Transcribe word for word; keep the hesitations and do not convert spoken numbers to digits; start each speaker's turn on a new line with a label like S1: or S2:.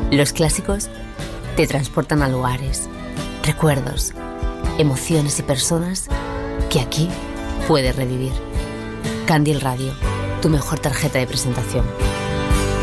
S1: Los clásicos te transportan a lugares, recuerdos, emociones y personas que aquí puedes revivir. Candial Radio, tu mejor tarjeta de presentación.